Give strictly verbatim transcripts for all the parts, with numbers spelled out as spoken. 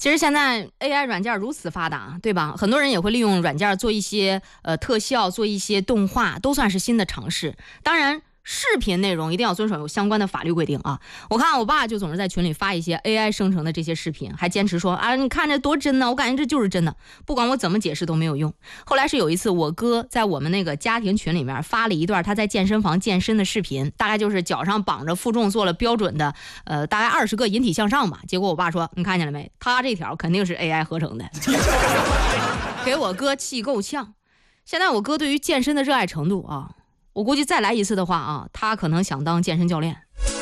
其实现在 A I 软件如此发达，对吧？很多人也会利用软件做一些呃特效，做一些动画，都算是新的尝试。当然，视频内容一定要遵守相关的法律规定啊！我看我爸就总是在群里发一些 A I 生成的这些视频，还坚持说啊，你看着多真呢，我感觉这就是真的，不管我怎么解释都没有用。后来是有一次，我哥在我们那个家庭群里面发了一段他在健身房健身的视频，大概就是脚上绑着负重做了标准的，呃，大概二十个引体向上吧。结果我爸说，你看见了没？他这条肯定是 A I 合成的，给我哥气够呛。现在我哥对于健身的热爱程度啊。我估计再来一次的话啊，他可能想当健身教练。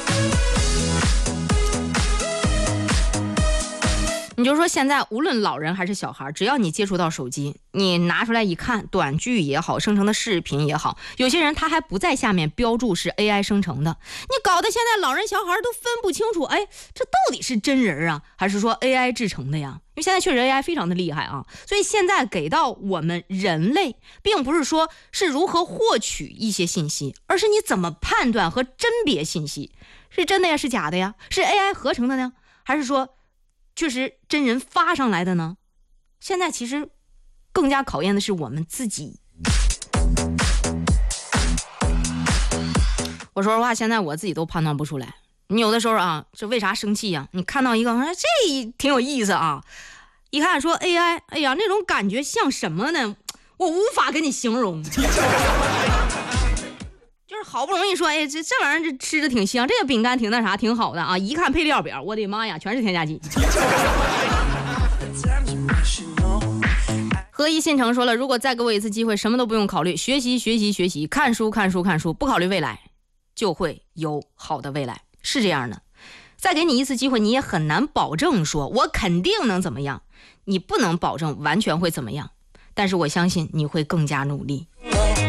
你就说现在无论老人还是小孩，只要你接触到手机，你拿出来一看，短剧也好，生成的视频也好，有些人他还不在下面标注是 A I 生成的，你搞得现在老人小孩都分不清楚，哎，这到底是真人啊，还是说 A I 制成的呀？因为现在确实 A I 非常的厉害啊，所以现在给到我们人类，并不是说是如何获取一些信息，而是你怎么判断和甄别信息，是真的呀，是假的呀，是 A I 合成的呢，还是说确实真人发上来的呢？现在其实更加考验的是我们自己。我说实话，现在我自己都判断不出来。你有的时候啊，这为啥生气呀、啊？你看到一个，这挺有意思啊，一看说 A I， 哎呀，那种感觉像什么呢？我无法跟你形容。就是好不容易说，哎，这这玩意儿这吃着挺香，这个饼干挺那啥，挺好的啊！一看配料表，我的妈呀，全是添加剂。何一信成说了，如果再给我一次机会，什么都不用考虑，学习学习学习，看书看书看书，不考虑未来，就会有好的未来。是这样的，再给你一次机会，你也很难保证说我肯定能怎么样，你不能保证完全会怎么样，但是我相信你会更加努力。